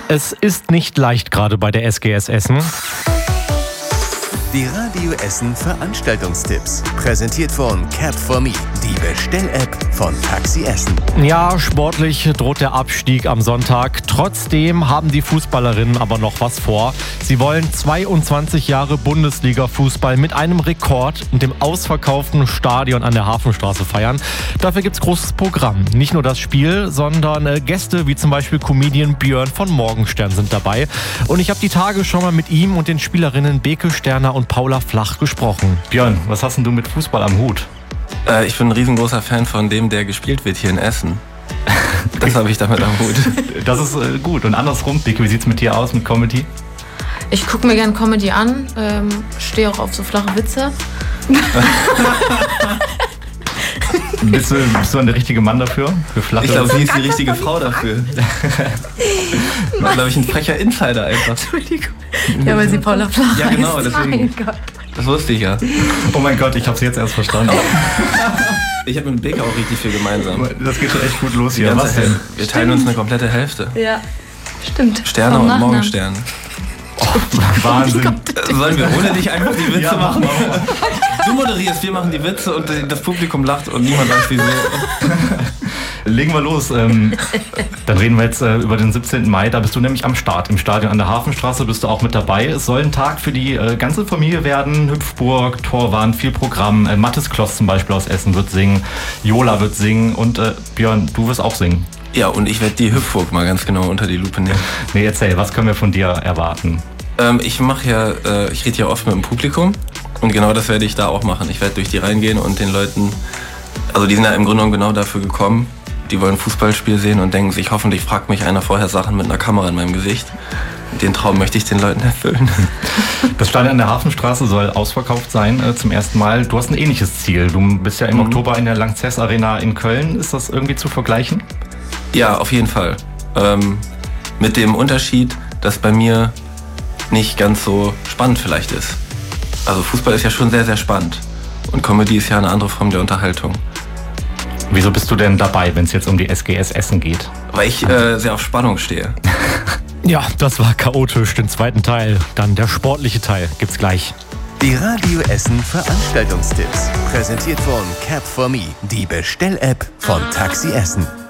Es ist nicht leicht gerade bei der SGS Essen. Die Radio Essen Veranstaltungstipps. Präsentiert von Cap4Me, die Bestell-App von Taxi Essen. Ja, sportlich droht der Abstieg am Sonntag. Trotzdem haben die Fußballerinnen aber noch was vor. Sie wollen 22 Jahre Bundesliga-Fußball mit einem Rekord und dem ausverkauften Stadion an der Hafenstraße feiern. Dafür gibt's großes Programm. Nicht nur das Spiel, sondern Gäste wie zum Beispiel Comedian Björn von Morgenstern sind dabei. Und ich habe die Tage schon mal mit ihm und den Spielerinnen Beke Sterner und Paula Flach gesprochen. Björn, was hast denn du mit Fußball am Hut? Ich bin ein riesengroßer Fan von dem, der gespielt wird hier in Essen. Das habe ich damit am Hut. Das ist gut. Und andersrum, Beke, wie sieht's mit dir aus, mit Comedy? Ich gucke mir gerne Comedy an, stehe auch auf so flache Witze. Bist du der richtige Mann dafür? Für flache Ich glaube, sie ist die richtige Frau dafür. War, glaube ich, ein frecher Insider einfach. Entschuldigung. Ja, weil sie Paula Flach Ja, genau, heißt. deswegen. Mein Gott. Das wusste ich ja. Oh mein Gott, ich habe es jetzt erst verstanden. Ich habe mit Beke auch richtig viel gemeinsam. Das geht schon echt gut los Die hier. ganze Was denn? Hälfte. Wir teilen uns eine komplette Hälfte. Ja, stimmt. Sterne Vom und Nachnamen. Morgenstern. Wahnsinn. Sollen wir ohne dich einfach die Witze Ja, machen? mach mal. Du moderierst, wir machen die Witze und das Publikum lacht und niemand weiß wieso. Legen wir los. Dann reden wir jetzt über den 17. Mai. Da bist du nämlich am Start. Im Stadion an der Hafenstraße bist du auch mit dabei. Es soll ein Tag für die ganze Familie werden. Hüpfburg, Torwand, viel Programm. Mathis Kloss zum Beispiel aus Essen wird singen. Jola wird singen. Und Björn, du wirst auch singen. Ja, und ich werde die Hüpfburg mal ganz genau unter die Lupe nehmen. Nee, erzähl, was können wir von dir erwarten? Ich rede ja oft mit dem Publikum und genau das werde ich da auch machen. Ich werde durch die Reihen gehen und den Leuten, also die sind ja im Grunde genommen genau dafür gekommen, die wollen ein Fußballspiel sehen und denken sich, hoffentlich fragt mich einer vorher Sachen mit einer Kamera in meinem Gesicht. Den Traum möchte ich den Leuten erfüllen. Das Stadion an der Hafenstraße soll ausverkauft sein zum ersten Mal. Du hast ein ähnliches Ziel. Du bist ja im Oktober in der Lanxess Arena in Köln. Ist das irgendwie zu vergleichen? Ja, auf jeden Fall. Mit dem Unterschied, dass bei mir nicht ganz so spannend vielleicht ist. Also Fußball ist ja schon sehr, sehr spannend. Und Comedy ist ja eine andere Form der Unterhaltung. Wieso bist du denn dabei, wenn es jetzt um die SGS Essen geht? Weil ich sehr auf Spannung stehe. Ja, das war chaotisch, den zweiten Teil. Dann der sportliche Teil gibt's gleich. Die Radio Essen Veranstaltungstipps. Präsentiert von Cap4Me, die Bestell-App von Taxi Essen.